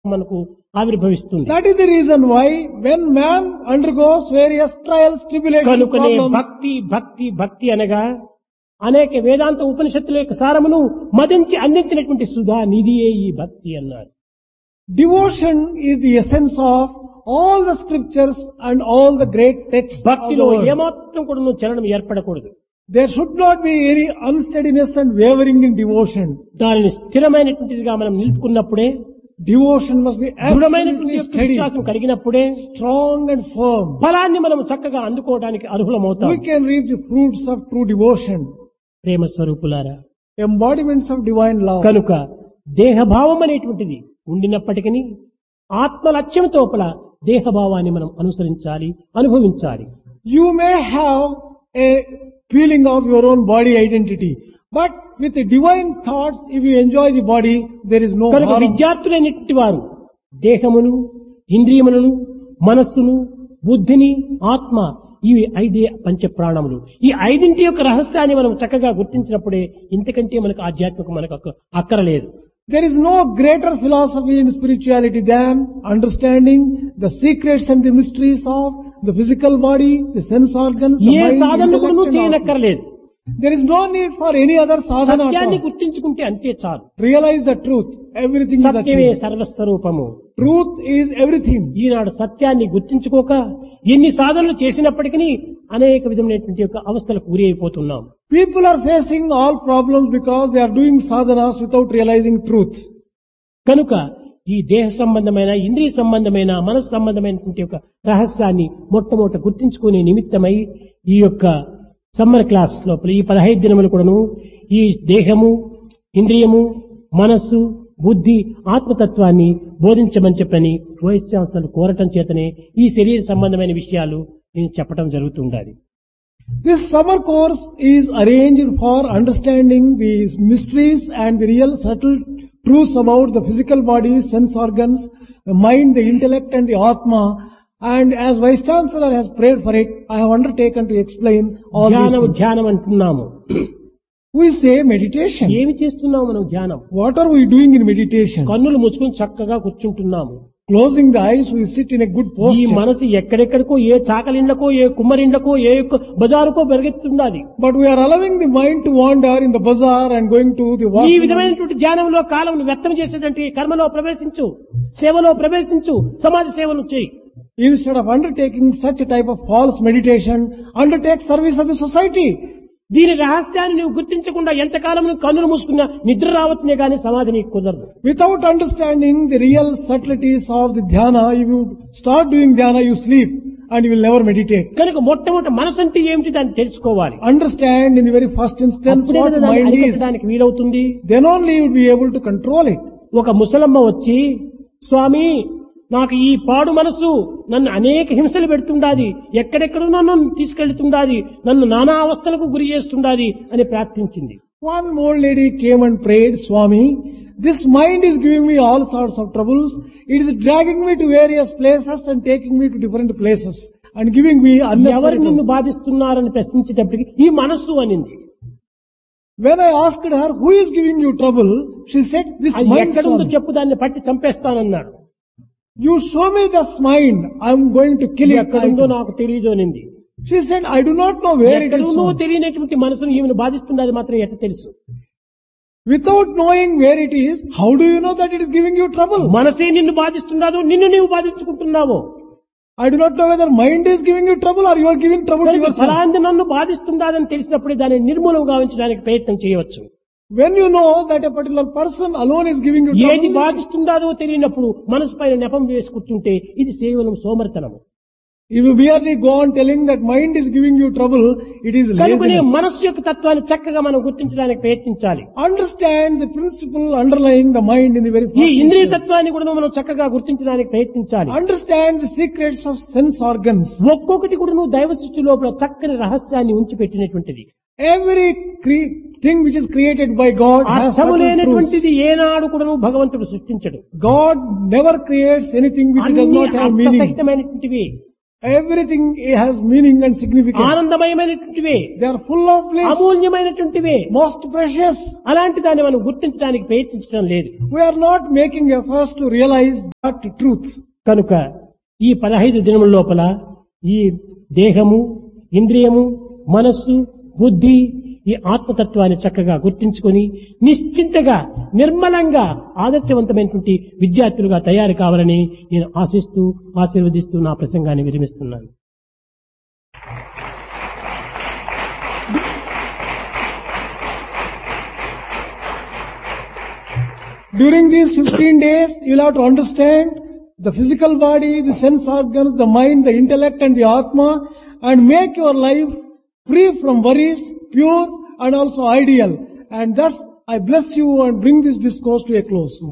మనకు ఆవిర్భవిస్తుంది. That is the reason why when man undergoes various trials, tribulations, కనుకనే problems, భక్తి భక్తి భక్తి అనగా అనేక వేదాంత ఉపనిషత్తుల యొక్క సారమును మదించి అందించినటువంటి సుధా నిధియే ఈ భక్తి అన్నారు. devotion is the essence of all the scriptures and all the great texts of the భక్తిలో world. ఏమాత్రం కూడా చలనం ఏర్పడకూడదు. There should not be any unsteadiness and wavering in devotion. దానిని స్థిరమైనటువంటిదిగా మనం నిలుపుకున్నప్పుడే, Devotion must be దృఢమైనటువంటి absolutely steady, విశ్వాసం కలిగినప్పుడే strong and firm. ఫలాన్ని మనం చక్కగా అందుకోవడానికి అర్హులమవుతాం. We can reap the fruits of true devotion, ప్రేమ స్వరూపులారా, embodiments of divine love. కనుక దేహభావం అనేటువంటిది ఉండినప్పటికీ ఆత్మ లక్ష్యం తోపల దేహభావాన్ని మనం అనుసరించాలి, అనుభవించాలి. You may have a feeling of your own body identity, but with the divine thoughts, if you enjoy the body, there is no కనుక harm. విద్యార్థులైనటువంటి వారు దేహమును, ఇంద్రియములను, మనస్సును, బుద్ధిని, ఆత్మ ఇవి ఐదే పంచ ప్రాణములు. ఈ ఐదింటి యొక్క రహస్యాన్ని మనం చక్కగా గుర్తించినప్పుడే ఇంతకంటే మనకు ఆధ్యాత్మికం మనకు అక్కరలేదు. There is no greater philosophy in spirituality than understanding the secrets and the mysteries of the physical body, the sense organs, the A mind, సాధనలు కూడా intellect and all. చేయనక్కర్లేదు. There is no need for any other sadhana at సత్యాన్ని all. గుర్తించుకుంటే అంతే చాలు. Realize the truth. Everything is సత్యమే achieved. సర్వస్వరూపము. Truth is everything. ఈనాడు సత్యాన్ని గుర్తించుకోక ఎన్ని సాధనలు చేసినప్పటికీ అనేక విధమైనటువంటి యొక్క అవస్థలకు గురి అయిపోతున్నాం. People are facing all problems because they are doing sadhanas without realizing truth. కనుక ఈ దేహ సంబంధమైన, ఇంద్రియ సంబంధమైన, మనసు సంబంధమైనటువంటి యొక్క రహస్యాన్ని మొట్టమొదట గుర్తించుకునే నిమిత్తమై ఈ యొక్క సమ్మర్ క్లాస్ లోపల ఈ 15 దినములు కూడాను ఈ దేహము, ఇంద్రియము, మనస్సు, బుద్ధి, ఆత్మతత్వాన్ని బోధించమని చెప్పని వైస్ ఛాన్సలర్ కోరటం చేతనే ఈ శరీర సంబంధమైన విషయాలు నేను చెప్పడం జరుగుతుండాలి. This summer course is arranged for understanding the mysteries and the real subtle truths about the physical body, sense organs, the mind, the intellect and the Atma. And as Vice Chancellor has prayed for it, I have undertaken to explain all these ధ్యానం things. ధ్యానం అంటున్నాము. We say meditation. ఏమి చేస్తున్నాము మనం ధ్యానం? What are we doing in meditation? కన్నులు ముచ్చుకొని చక్కగా కూర్చుంటున్నాము. Closing the eyes, we sit in a good ఈ posture. మనసు ఎక్కడెక్కడికో ఏ చాకలిండ్లకో ఏ కుమ్మరిండ్లకో ఏ బజారుకో పెరిగెత్తుండాలి. But we are allowing the mind to wander in the bazaar and going to the ఈ washroom. విధమైనటువంటి ధ్యానంలో కాలం వ్యక్తం చేసేదంటే కర్మలో ప్రవేశించు, సేవలో ప్రవేశించు, సమాజ సేవను చేయి. Instead of undertaking such a type of false meditation, undertake service of the society. దీని రహస్యాన్ని నువ్వు గుర్తించకుండా ఎంతకాలం నువ్వు కన్నులు మూసుకున్నా నిద్ర రావచ్చునే గానీ సమాధి నీకు కుదరదు. Without understanding the real subtleties of the dhyana, if you start doing dhyana, you sleep and you will never meditate. కనుక మొట్టమొదటి మనసు అంటే ఏమిటి దాన్ని తెలుసుకోవాలి. Understand in the very first instance అప్పుడే what కదా దాన్ని mind is. అరికట్టడానికి వీలవుతుంది. Then only you will be able to control it. ఒక ముసలమ్మ వచ్చి, స్వామి నాకు ఈ పాడు మనసు నన్ను అనేక హింసలు పెడుతుండాది, ఎక్కడెక్కడో నన్ను తీసుకెళ్తుండాది, నన్ను నానా అవస్థలకు గురి చేస్తుండాది అని ప్రార్థించింది. One old lady came and prayed, Swami, this mind is giving me all sorts of troubles. It is dragging me to various places and taking me to different places and giving me ఎవరు unnecessary నిన్ను trouble. బాధిస్తున్నారని ప్రశ్నించేటప్పటికి ఈ మనస్సు అనింది. When I asked her, who is giving you trouble? She said, this అది mind. ఎక్కడుందో Swami. చెప్పు, దాన్ని పట్టి చంపేస్తానన్నాడు. You show me this mind. I am going to kill it. ఎక్కడుందో నాకు తెలియదు అనింది. She said, I do not know where it is. ఎక్కడుందో Swami. తెలియనటువంటి మనసును ఈమెను బాధిస్తున్నది మాత్రం ఎట్ట తెలుసు? Without knowing where it is, how do you know that it is giving you trouble? మనసే నిన్ను బాధిస్తున్నాదో నిన్ను నీవు బాధించుకుంటున్నావో? I do not know whether mind is giving you trouble or you are giving trouble to కనుక yourself. ఫలాంది నన్ను బాధిస్తుందాదని తెలిసినప్పుడే దాన్ని నిర్మూలం గావించడానికి ప్రయత్నం చేయవచ్చు. When you know that a particular person alone is giving you ఏది trouble, బాధిస్తుందాదో తెలియనప్పుడు మనసు పైన నెపం వేసి కూర్చుంటే ఇది కేవలం సోమరితనము. if you merely go on telling that mind is giving you trouble, it is కనుకనే laziness. మనస్సు యొక్క తత్వాన్ని చక్కగా మనం గుర్తించడానికి ప్రయత్నించాలి. Understand the principle underlying the mind in the very ఈ first ఇంద్రియ instance. తత్వాన్ని కూడా మనం చక్కగా గుర్తించడానికి ప్రయత్నించాలి. Understand the secrets of sense organs. ఒక్కొక్కటి కూడా నువ్వు దైవ సృష్టి లోపల చక్కని రహస్యాన్ని ఉంచి పెట్టినటువంటిది. Every thing which is created by God has అర్థము certain truths. లేనటువంటిది ఏనాడు కూడా నువ్వు భగవంతుడు సృష్టించడు. God never creates anything which does అన్ని not have meaning. అర్థసహితమైనటువంటివి. Everything has meaning and significance. ఆనందమయమైనటువంటివే, They are full of bliss, అమూల్యమైనటువంటివే. most precious. అలాంటి దాన్ని మనం గుర్తించడానికి ప్రయత్నించడం లేదు. We are not making efforts to realize that truth. కనుక ఈ 15 దినముల లోపల ఈ దేహము, ఇంద్రియము, మనస్సు, బుద్ధి, ఈ ఆత్మతత్వాన్ని చక్కగా గుర్తించుకొని నిశ్చింతగా, నిర్మలంగా, ఆదర్శవంతమైనటువంటి విద్యార్థులుగా తయారు కావాలని నేను ఆశిస్తూ, ఆశీర్వదిస్తూ నా ప్రసంగాన్ని విరమిస్తున్నాను. During these 15 days, you'll have to understand the physical body, the sense organs, the mind, the intellect and the Atma, and make your life free from worries, pure and also ideal. And thus, I bless you and bring this discourse to a close.